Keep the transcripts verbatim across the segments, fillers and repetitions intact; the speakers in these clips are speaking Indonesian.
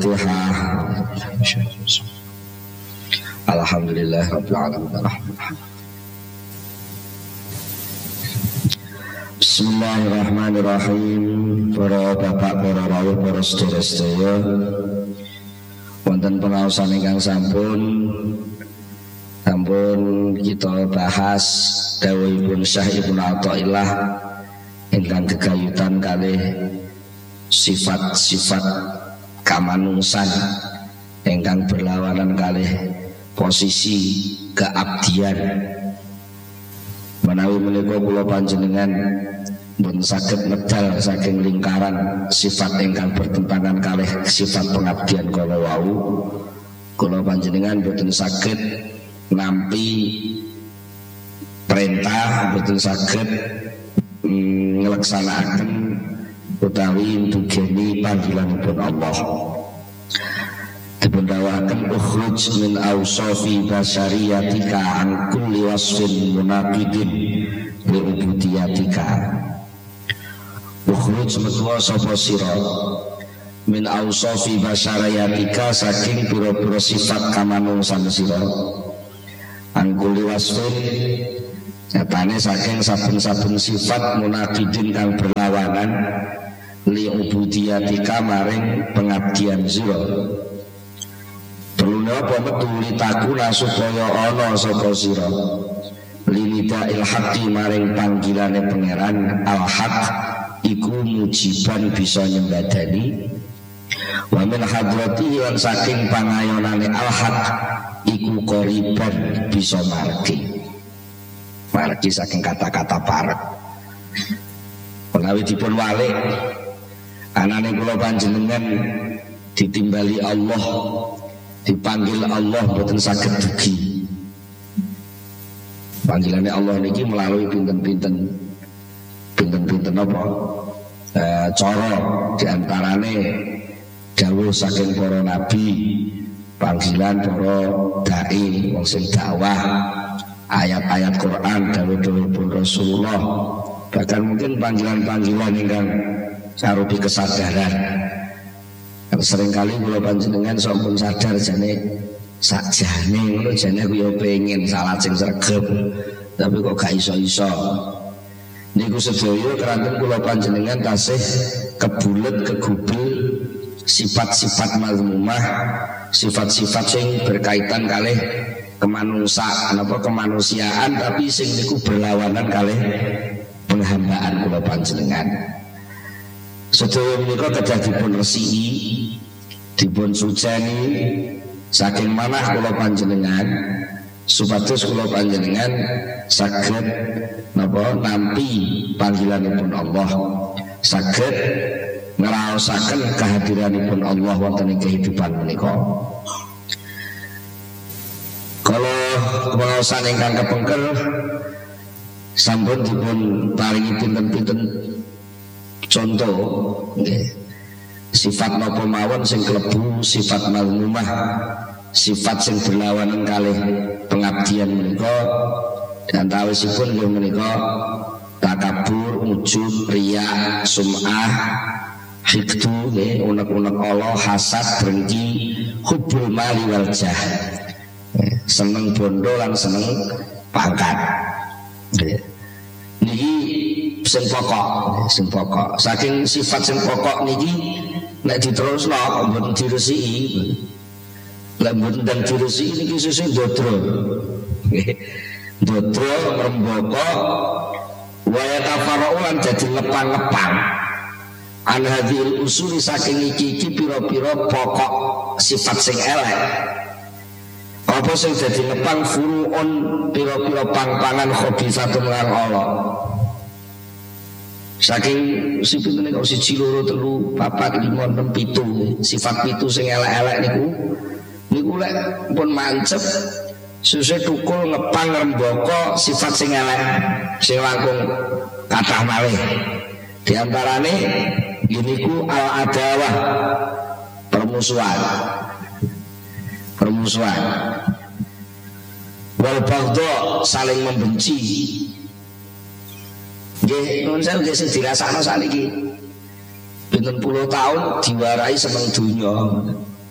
Al-Fatihah. Alhamdulillah Rabbil Alamin. Bismillahirrahmanirrahim. Para bapak, para rawuh, para sedherek-sedherek, wonten pengaosan ingkang sampun sampun kita bahas dawuhipun Syekh Ibnu Athaillah ingkang gegayutan kalih sifat-sifat kamanungsan ingkang berlawanan kalih posisi keabdian. Menawi menika kula panjenengan pun saged medal saking lingkaran sifat ingkang bertentangan kalih sifat pengabdian kala wau, kula panjenengan boten saged nampi perintah, boten saged mm, ngleksanakaken utawi ndugeni panggilanipun Allah. Dipun dawaken ukhruj min awsafi basyariyatika an kulli wasfin munaqidin li ubudiyatika. Ukhruj metuwa sapa sira min awsafi basyariyatika saking pira-pira sifat kamanungsan sira an kulli wasfin nyatane saking saben-saben sifat munaqidin kang berlawanan li ubudiyatika maring pengabdian sira. Perlu apa metu litakuna supaya ana sapa sira linida ilhaqi maring panggilane pangeran al-haq iku mujiban bisa nyembadani wa min hadrati lan saking pangayonane al-haq iku qoriban bisa margi margi saking kata-kata parek. Menawi dipun walik anane kula panjenengan ditimbali Allah, dipanggil Allah boten saged dugi. Panggilannya Allah niki melalui pinten-pinten pinten-pinten apa e, cara diantarane dawuh saking para nabi, panggilan para dai wong sing dakwah, ayat-ayat Quran, dawuh-dawuhipun Rasulullah, bahkan mungkin panggilan-panggilan ingkang sarupi kesadaran. Seringkali kula panjenengan sampun sadar jane sakjane ngono jane aku yo pengen salajeng sregep tapi kok gak iso-iso. Niku sedaya keranten kula panjenengan tasih kebulet kegubel sifat-sifat mazmumah, sifat-sifat sing berkaitan kalih kemanungsan apa kemanusiaan tapi sing niku berlawanan kalih penghambaan kula panjenengan. Sedaya menika kedah dipun resiki, dipun sujani saking manah kula panjenengan supados kula panjenengan saged napa nampi panggilanipun Allah, saged ngraosaken kehadiranipun Allah wonten ing kehidupan menika. Kalau pengaosan ingkang kepengker sampun dipun paringi pinten-pinten contoh okay. Sifat napa mawon sing klebu sifat mazmumah, sifat sing berlawanan kalih pengabdian menika antawisipun nggih menika takabur, ujub, riya, sum'ah, hikdu nggih, unek-unek Allah, hasad, drengki, hubbul mali wal jah. Seneng bondo lan seneng pangkat. Nggih. Niki sing pokok, sing pokok. Saking sifat sing pokok niki nek diterusno mboten diresiki. Lek mboten dan diresiki niki sesuk ndodro. Ndodro rembaka wa yatafarra'u dadi lepang-lepang. An hadhil usuli saking iki-iki pira-pira pokok sifat sing elek. Apa sing dadi lepang furuun pira-pira pang-pangan khabisatun lan Allah. Saking sipun niku siji loro telu papat lima enam pitu sifat pitu sing elek-elek niku niku lek pun mancep susah tukul ngepang rembaka sifat sing elek sing langkung kathah malih. Di antarane niku al adawah, permusuhan. Permusuhan. Wal baghdha, saling membenci. Nggih, nun saya nggih sing dirasakno sakniki. Pinten puluh tahun diwarai seneng dunya.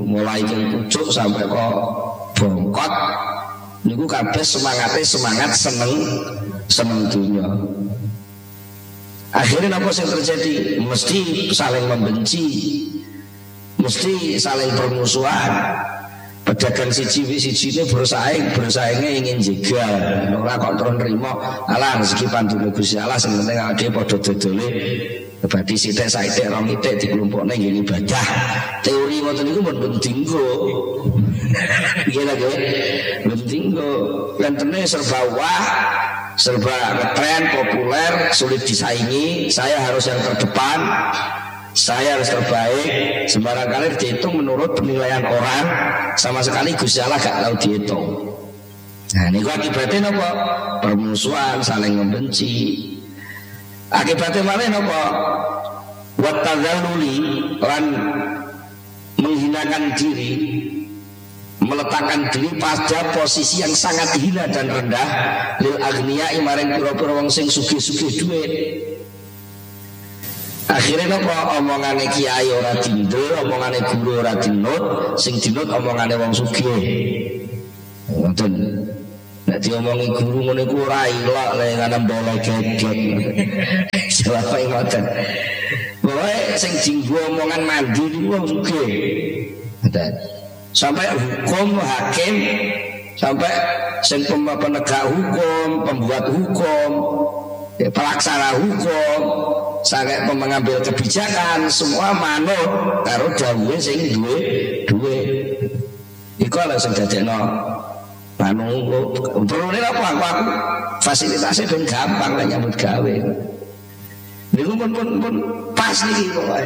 mulai ke pucuk sampai kok bongkot niku kabeh semangate semangat seneng seneng dunya. Akhirnya apa yang terjadi? Mesti saling membenci, mesti saling permusuhan. Pedagang siji siji ini bersaing, bersaingnya ingin jegal. Ora kok terus nrimo, alah rezeki pandune Gusti Allah sing penting awake dhewe padha dodole. Badi sithik saithik rong titik dikelompokne ngene ibadah. Teori ngoten niku mun bendinggo. Nggih lho nggih. Bendinggo lentene serba wah, serba ngetren, populer, sulit disaingi. Saya harus yang terdepan. Saya harus terbaik. Sembarang kali dihitung menurut penilaian orang, sama sekali Gusti Allah gak tahu dihitung. Nah ini akibatnya apa? Permusuhan, saling membenci. Akibatnya malah apa? Wattadzalluli, lan menghinakan diri, meletakkan diri pada posisi yang sangat hina dan rendah lil agniya maring pira-pira wong sing sugih-sugih dhuwit. Akhirnya apa? Omongane kiai ora dindel, omongane guru ora dinut, sing dinut omongane wong sugih. Ngoten. Nek diomongi guru ngene ku ora ilok lek ana mbole geget. Jawab ngoten. Pokoke sing dienggo omongan mandi niku wong sugih. Ngoten. Sampai hukum hakim, sampai sing penegak hukum, pembuat hukum, ya, pelaksana hukum, sampai mengambil kebijakan, semua manut karo dawuhe sing duwe duwe. Iku lho sing dadekno anu perlu apa aku, aku fasilitasnya ben gampang lah nyambut gawe. Niku pun pun pun pas niki pokoke.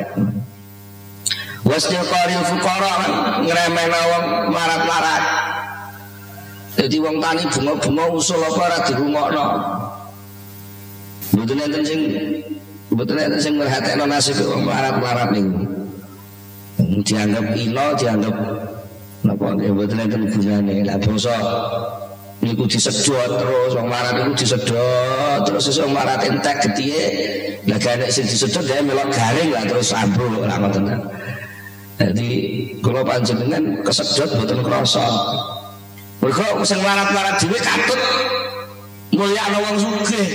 Wasnya qaril fuqara ngremehna wong marat-marat. Dadi wong tani bunga-bunga usul apa ora dirungokno. Mboten enten sing mboten enten sing merhatekno nasib wong marat-marat niku. Dianggap ilo, dianggap napa nggih mboten enten gunane. Lah bangsa niku disedot terus wong marat niku disedot terus sesuk marat entek getihe. Lah gak sing disedot dhewe melok garing lah terus ambruk lah ngoten. Jadi kalau panjenengan kesedot mboten krasa. Mergo sing marat-marat dhewe katut mulyakno wong sugih.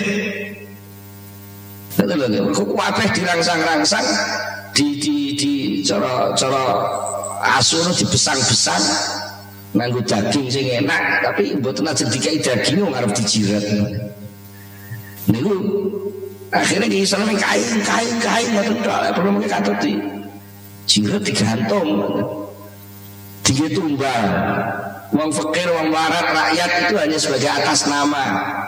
Betul lho, mergo kabeh dirangsang-rangsang di di di cara cara asu dibesang-besang nganggo daging sing enak, tapi mboten ajeng dikai daging wong arep dijirat. Niku akhirnya ki Islam kain-kain-kain ngoten tok, perlu mengki katut di jirat digantung, tiga tumbal. Wong fakir, wong melarat, rakyat itu hanya sebagai atas nama.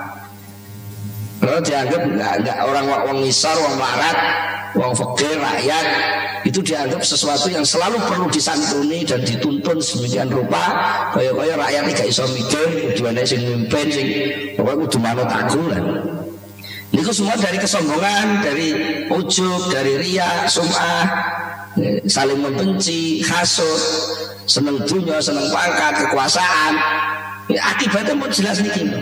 Kalau dianggap enggak, enggak orang wong misor, wong melarat, wong fakir, rakyat itu dianggap sesuatu yang selalu perlu disantuni dan dituntun sedemikian rupa. Kaya-kaya rakyat gak iso mikir, kudu ana sing mimpin, sing pokoke kudu manut aku lah. Niku semua dari kesombongan, dari ujub, dari riya, sum'ah, saling membenci, hasud, seneng dunia, seneng pangkat, kekuasaan. Akibatnya pun jelas niki.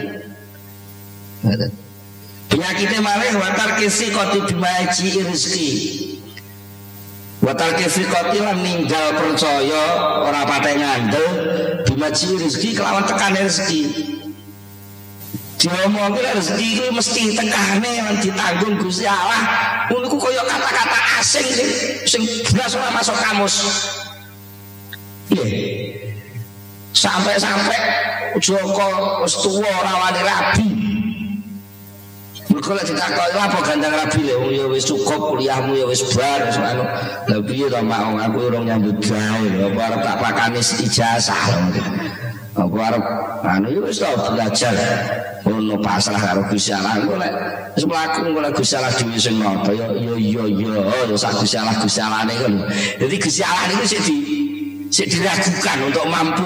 Penyakitnya malah watar kisi koti bimaji rizki, watar kisi koti lan ninggal percaya orang pakai ngandel bimaji rizki kelawan tekan rezeki. Diomongin rezeki itu mesti tekane lan ditanggung Gusti Allah. Niku kaya kata-kata asing sing sing blas ora masuk kamus. Nggih. Sampai-sampai Joko wis tuwa ora wani rabi. Mergo lek ditakoki apa gandang rabi lho ya wis cukup kuliahmu ya wis bar wis anu. Lah piye to mak aku urung nyambut gawe lho apa arep tak pakani ijazah. Aku arep anu ya wis belajar. Ono pasrah karo Gusti Allah. Engko lek wis mlaku engko lek Gusti Allah dhewe sing nata ya ya ya ya sak Gusti Allah Gusti Allah niku lho. Dadi Gusti Allah niku sik di sik diragukan untuk mampu.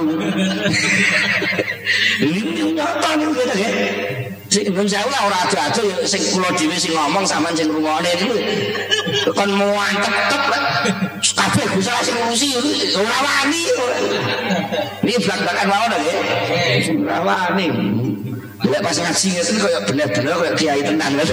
Ini nyata niku nggih. Sing belum saya ora ada-ada ya sing kula dhewe sing ngomong sampean sing ngrungokne niku kon mantep lek kabeh Gusti Allah sing ngurusi ora wani. Niki blak-blakan mawon nggih. Ora wani. Lek pas ngaji ngeten koyo bener-bener koyo kiai tenan kan.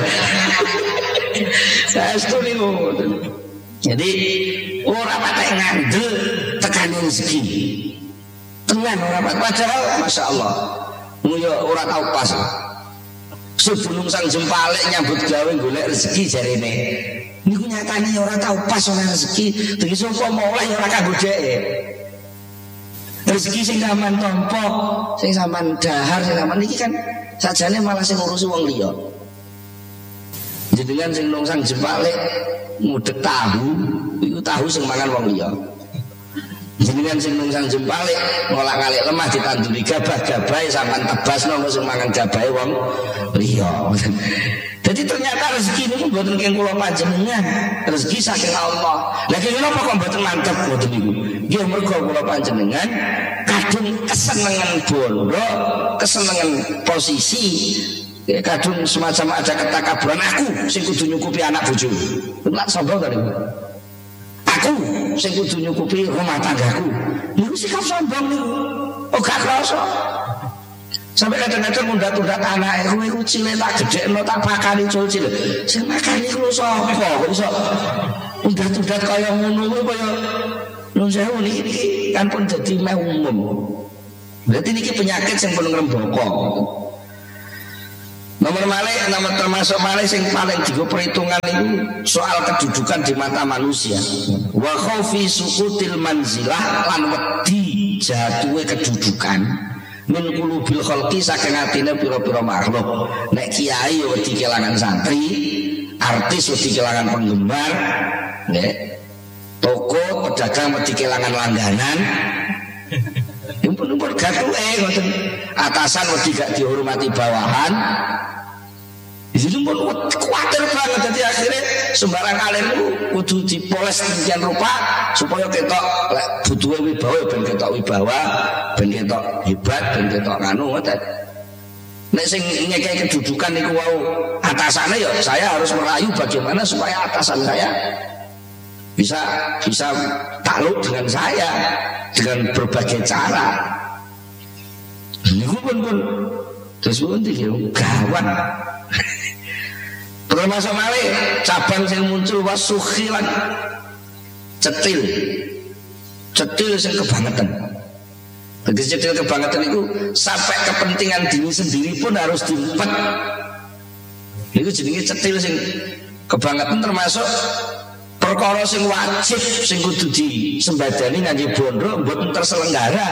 Saestu niku. Jadi ora patek ngandel tekane rezeki. Tenan ora padahal Masya Allah. Nguyo ora tau pas. Sebelum sang jempalik nyambut gawe golek rezeki jarene. Niku nyatane ora tau pas oleh rezeki. Dadi sapa mulai ora kanggo dheke. Rezeki sing sampean tampa, sing sampean dahar, sing sampean iki kan sajane malah sing ngurusi wong liya. Jenengan sing nang sang jempalik ngudek tahu, iku tahu sing mangan wong liya. Jenengan sing nang sang jempalik ngolak-alik lemah ditanduri gabah-gabahe sampean tebasno sing mangan gabahe wong liya. Jadi ternyata rezeki niku mboten keng kula panjenengan, rezeki saking Allah. Lah kenapa kok mboten mantep mboten niku? Nggih mergo kula panjenengan kadung kesenengan bondo, kesenengan posisi, ya, kadung semacam ada ketakaburan aku sing kudu nyukupi anak bojo. Lak sombong ta niku? Aku sing kudu nyukupi rumah tanggaku. Niku sikap sombong niku. Oh gak krasa. Sampai kadang-kadang mundat-mundat anak kowe iku cilik tak gedhekno tak pakani cilik. Sing makani ku sapa kok iso mundat-mundat kaya ngono kuwi kaya nun sewu niki niki kan pun dadi meh umum. Berarti niki penyakit sing pun ngrembaka. Nomor malih, nomor termasuk malih sing paling digo perhitungan itu soal kedudukan di mata manusia. Wa khaufi suqutil manzilah lan wedi jatuhe kedudukan. Min qulubil khalqi saking atine pira-pira makhluk. Nek kiai wedi kelangan santri, artis wedi kelangan penggemar, nek toko pedagang wedi kelangan langganan. Impun-impun gatuke ngoten. Atasan wedi gak dihormati bawahan. Itu pun kuatir banget. Jadi akhirnya sembarang alim itu kudu dipoles demikian rupa supaya ketok butuh wibawa, ben ketok wibawa, ben ketok hebat, ben ketok nganu. Nek sing ngekei kedudukan niku wau atasannya ya saya harus merayu bagaimana supaya atasan saya bisa bisa takluk dengan saya dengan berbagai cara. Niku pun pun terus pun iki gawat. Termasuk malih cabang yang muncul wasukhilan cetil cetil sing kebangetan. Bagi cetil kebangetan itu sampai kepentingan diri sendiri pun harus diumpet. Itu jenenge cetil sing kebangetan, termasuk perkara sing wajib sing kudu disembadani ngangge bondo mboten terselenggara.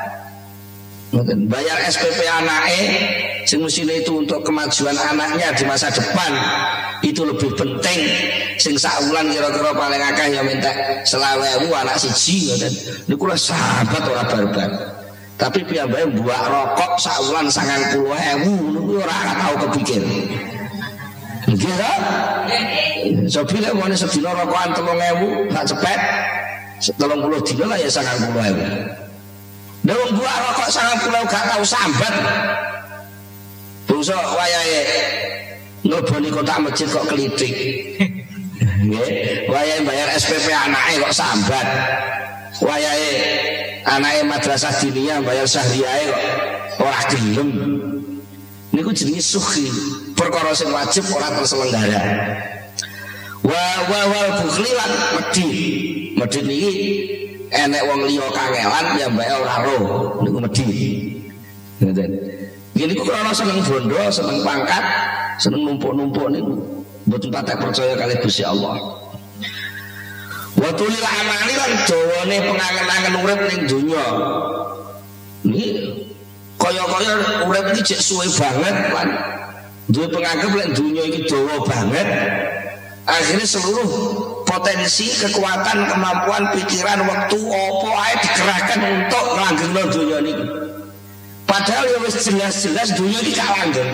Bayar S P P anake sing mestine itu untuk kemajuan anaknya di masa depan itu lebih penting. Sing saulan kira-kira paling akeh ya minta selawe ewu anak siji ngoten. Niku lho sahabat ora barbar. Tapi piyambake mbuak rokok saulan sangang puluh ewu niku ora tau kepikir. Nggih ta? Sopi lek wong sedina rokokan telung ewu gak cepet. telung puluh dina lah ya sangang puluh ewu. Wong buah rokok sangang puluh gak tau sambat. Bungsu wayahe ngleboni kotak masjid kok klitik. Nggih, wayahe bayar S P P anake kok sambat. Wayahe anake madrasah diniyah bayar syahriyahe kok ora gelem. Niku jenenge sukhi, perkara sing wajib ora terselenggara. Wa wa wal bukhli lan medhi. Medhi niki enek wong liya kangelan ya mbake ora roh niku medhi. Ngoten. Nggih niku krana seneng bondo, seneng pangkat, seneng numpuk-numpuk niku mboten patek percaya kalih Gusti Allah. Wa tulil amali lan dawane pengangen-angen urip ning donya. Niki kaya-kaya urip iki jek suwe banget lan duwe penganggep lek donya iki dawa banget. Akhirnya seluruh potensi, kekuatan, kemampuan, pikiran, waktu apa ae dikerahkan untuk langgengno dunia ini. Padahal ya wis jelas-jelas dunia iki gak langgeng.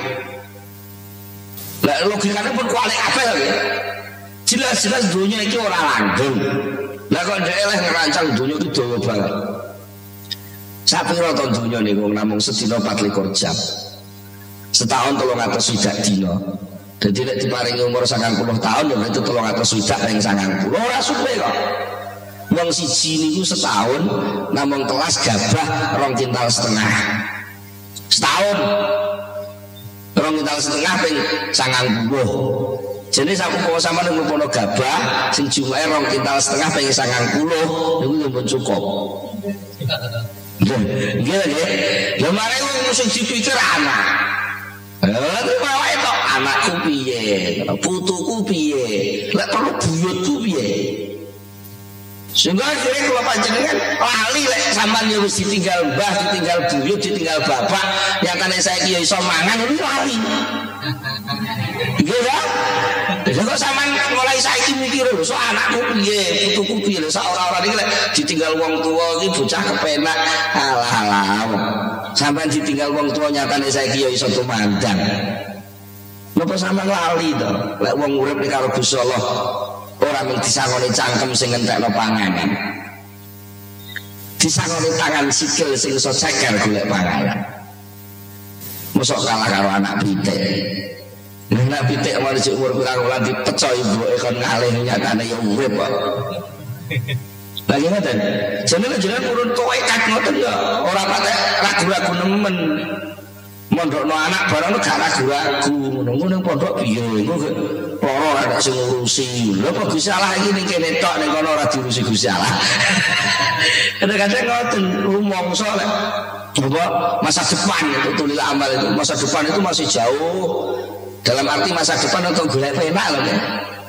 Lah logikane pun kualik apa ya? Jelas-jelas dunia iki ora langgeng. Lah kok dhek eleh ngerancang dunia iki dawa banget. Sapira to dunia niku namung sedina empat likur jam. Setahun telung atus swidak dina. Jadi nek diparingi umur sangang puluh tahun ya itu telung atus swidak ring sangang puluh ora suwe kok. Wong siji niku setahun namung telas gabah rong kintal setengah. Setahun rong kintal setengah ping sangang puluh. Jadi sampe kok sampean ngumpono gabah sing jumlahe rong kintal setengah pengen sangang puluh niku yo pun cukup. Nggih nggih. Lah mare sing dipikir anak. Lah wae tok anakku piye, putuku piye, lek perlu buyutku piye. Sehingga akhirnya kalau panjenengan lali lek sampean yo wis ditinggal mbah, ditinggal buyut, ditinggal bapak, nyatane saiki yo iso mangan itu lali. Nggih ya? Lha kok sampean mulai saiki mikir lho, so anakku piye, putuku piye, lho sak ora-ora iki lek ditinggal wong tuwa iki bocah kepenak. Alah-alah. Sampean ditinggal wong tuwa nyatane saiki yo iso tumandang. Napa sampean lali to? Lek wong urip nek karo Gusti Allah ora mung disangoni cangkem sing ngentekno panganan. Disangoni tangan sikil sing iso ceker golek panganan. Mosok kalah karo anak pitik. Anak pitik mau dicuk umur pirang wulan dipecah ibuke kon ngalih nyatane ya urip kok. Lagi ngoten. Jenenge jenengan purun kowe kat ngoten ya, ora patek ragu-ragu nemen. Mondokno anak barang gak ragu-ragu, ngono ning pondok piye engko loro ada sing ngurusi. Lha kok Gusti Allah iki ning kene tok ning kono ora diurusi Gusti Allah. Kadang-kadang ngoten rumangsa lek apa masa depan itu tulil amal itu masa depan itu masih jauh. Dalam arti masa depan untuk golek penak lho.